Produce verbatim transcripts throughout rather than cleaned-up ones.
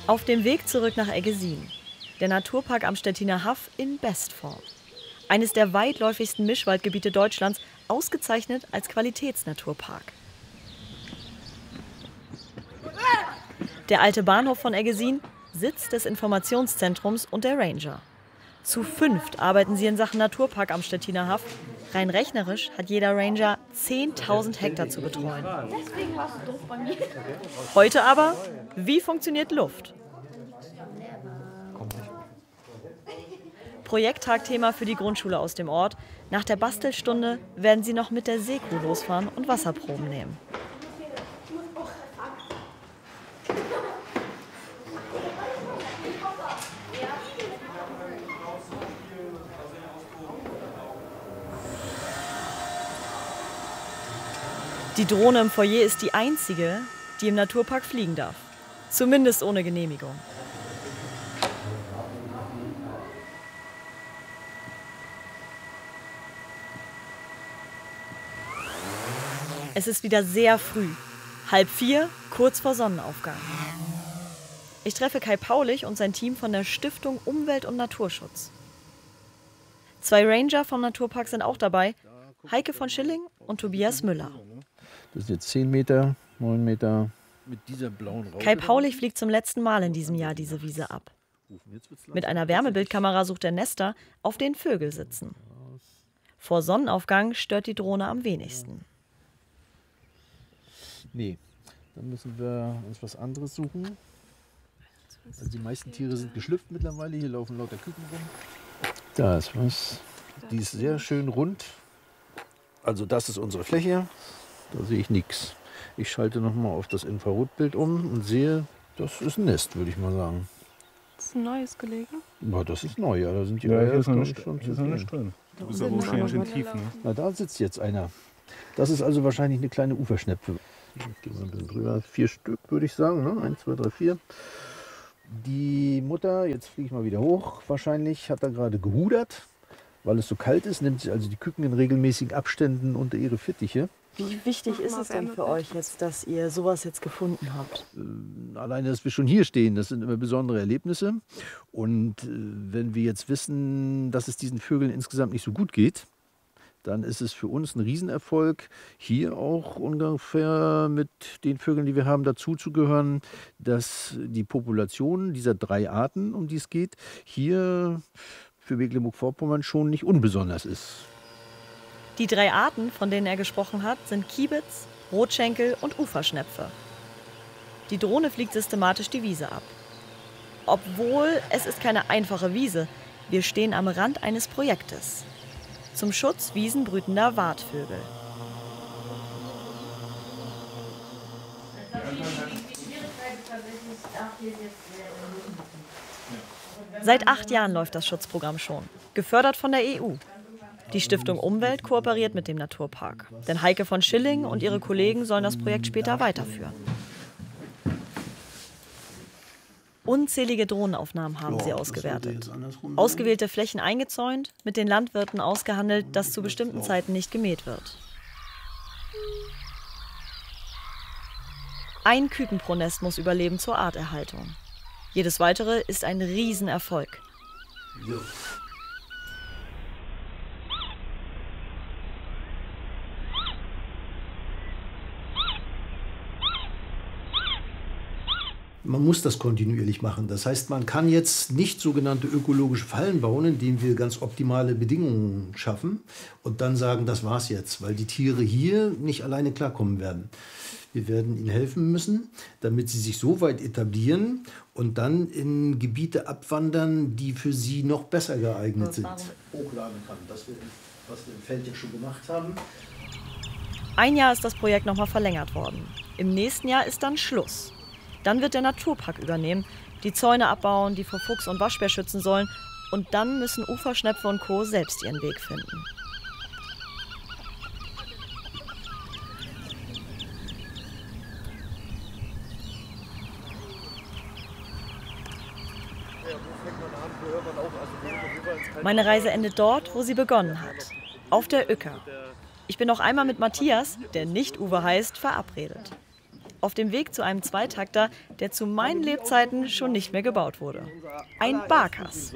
Auf dem Weg zurück nach Eggesin. Der Naturpark am Stettiner Haff in Bestform. Eines der weitläufigsten Mischwaldgebiete Deutschlands, ausgezeichnet als Qualitätsnaturpark. Der alte Bahnhof von Eggesin, Sitz des Informationszentrums und der Ranger. Zu fünft arbeiten sie in Sachen Naturpark am Stettiner Haff. Rein rechnerisch hat jeder Ranger zehntausend Hektar zu betreuen. Deswegen warst du doof bei mir. Heute aber, wie funktioniert Luft? Projekttagthema für die Grundschule aus dem Ort. Nach der Bastelstunde werden sie noch mit der Seekuh losfahren und Wasserproben nehmen. Die Drohne im Foyer ist die einzige, die im Naturpark fliegen darf. Zumindest ohne Genehmigung. Es ist wieder sehr früh. Halb vier, kurz vor Sonnenaufgang. Ich treffe Kai Paulich und sein Team von der Stiftung Umwelt und Naturschutz. Zwei Ranger vom Naturpark sind auch dabei. Heike von Schilling und Tobias Müller. Das sind jetzt zehn Meter, neun Meter. Mit dieser blauen Raupe. Kai Paulich fliegt zum letzten Mal in diesem Jahr diese Wiese ab. Mit einer Wärmebildkamera sucht er Nester, auf denen Vögel sitzen. Vor Sonnenaufgang stört die Drohne am wenigsten. Nee, dann müssen wir uns was anderes suchen. Also die meisten Tiere sind geschlüpft mittlerweile. Hier laufen lauter Küken rum. Da ist was. Die ist sehr schön rund. Also das ist unsere Fläche. Da sehe ich nichts. Ich schalte noch mal auf das Infrarotbild um und sehe, das ist ein Nest, würde ich mal sagen. Das ist ein neues gelegen? Ja, das ist neu, ja. Da sind die ja, Eier hier ist noch schon nicht, schon hier ist noch nicht drin. Du bist aber wahrscheinlich schön tief, ne? Na, da sitzt jetzt einer. Das ist also wahrscheinlich eine kleine Uferschnepfe. Ich gehe mal ein bisschen drüber. Vier Stück, würde ich sagen. Ne? Eins, zwei, drei, vier. Die Mutter, jetzt fliege ich mal wieder hoch, wahrscheinlich hat er gerade gehudert. Weil es so kalt ist, nimmt sie also die Küken in regelmäßigen Abständen unter ihre Fittiche. Wie wichtig ist es denn für euch jetzt, dass ihr sowas jetzt gefunden habt? Äh, alleine, dass wir schon hier stehen, das sind immer besondere Erlebnisse. Und äh, wenn wir jetzt wissen, dass es diesen Vögeln insgesamt nicht so gut geht, dann ist es für uns ein Riesenerfolg, hier auch ungefähr mit den Vögeln, die wir haben, dazuzugehören, dass die Population dieser drei Arten, um die es geht, hier für Mecklenburg-Vorpommern schon nicht unbesonders ist. Die drei Arten, von denen er gesprochen hat, sind Kiebitz, Rotschenkel und Uferschnepfe. Die Drohne fliegt systematisch die Wiese ab. Obwohl, es ist keine einfache Wiese. Wir stehen am Rand eines Projektes. Zum Schutz wiesenbrütender Wartvögel. Seit acht Jahren läuft das Schutzprogramm schon, gefördert von der E U. Die Stiftung Umwelt kooperiert mit dem Naturpark. Denn Heike von Schilling und ihre Kollegen sollen das Projekt später weiterführen. Unzählige Drohnenaufnahmen haben sie ausgewertet. Ausgewählte Flächen eingezäunt, mit den Landwirten ausgehandelt, dass zu bestimmten Zeiten nicht gemäht wird. Ein Küken pro Nest muss überleben zur Arterhaltung. Jedes weitere ist ein Riesenerfolg. Man muss das kontinuierlich machen. Das heißt, man kann jetzt nicht sogenannte ökologische Fallen bauen, indem wir ganz optimale Bedingungen schaffen und dann sagen, das war's jetzt, weil die Tiere hier nicht alleine klarkommen werden. Wir werden ihnen helfen müssen, damit sie sich so weit etablieren und dann in Gebiete abwandern, die für sie noch besser geeignet sind. Hochladen kann, das wir, was wir im Feld ja schon gemacht haben. Ein Jahr ist das Projekt nochmal verlängert worden. Im nächsten Jahr ist dann Schluss. Dann wird der Naturpark übernehmen, die Zäune abbauen, die vor Fuchs und Waschbär schützen sollen. Und dann müssen Uferschnepfe und Co. selbst ihren Weg finden. Meine Reise endet dort, wo sie begonnen hat. Auf der Uecker. Ich bin noch einmal mit Matthias, der nicht Uwe heißt, verabredet. Auf dem Weg zu einem Zweitakter, der zu meinen Lebzeiten schon nicht mehr gebaut wurde. Ein Barkas.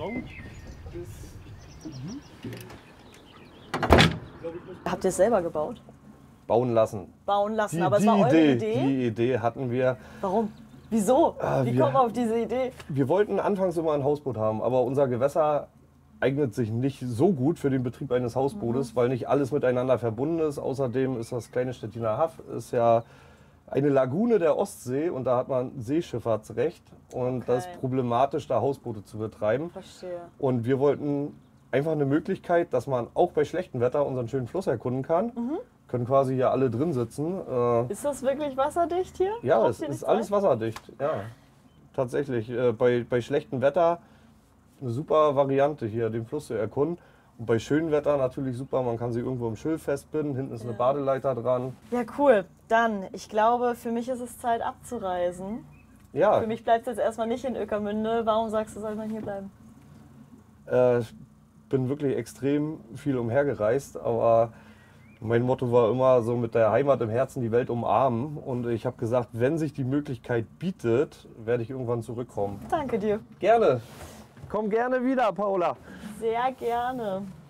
Habt ihr es selber gebaut? Bauen lassen. Bauen lassen, Die, aber es die war eure Idee, Idee? Die Idee hatten wir. Warum? Wieso? Ah, Wie wir- kommt man auf diese Idee? Wir wollten anfangs immer ein Hausboot haben, aber unser Gewässer eignet sich nicht so gut für den Betrieb eines Hausbootes, weil nicht alles miteinander verbunden ist. Außerdem ist das kleine Stettiner Haff ist ja eine Lagune der Ostsee und da hat man Seeschifffahrtsrecht und das ist problematisch, da Hausboote zu betreiben. Verstehe. Und wir wollten einfach eine Möglichkeit, dass man auch bei schlechtem Wetter unseren schönen Fluss erkunden kann. Mhm. Können quasi hier alle drin sitzen. Äh, Ist das wirklich wasserdicht hier? ja, Braucht es ihr ist nichts alles rein? wasserdicht. Ja, tatsächlich. Äh, bei, bei schlechtem Wetter eine super Variante hier, den Fluss zu erkunden. Und bei schönem Wetter natürlich super, man kann sie irgendwo im Schilf festbinden, hinten ist eine Badeleiter dran. Ja, cool. Dann, ich glaube, für mich ist es Zeit abzureisen. Ja, Für mich bleibt es jetzt erstmal nicht in Ueckermünde. Warum sagst du, soll man hier bleiben? äh, ich bin wirklich extrem viel umhergereist, aber mein Motto war immer so mit der Heimat im Herzen die Welt umarmen. Und ich habe gesagt, wenn sich die Möglichkeit bietet, werde ich irgendwann zurückkommen. Danke dir. Gerne. Komm gerne wieder, Paula. Sehr gerne.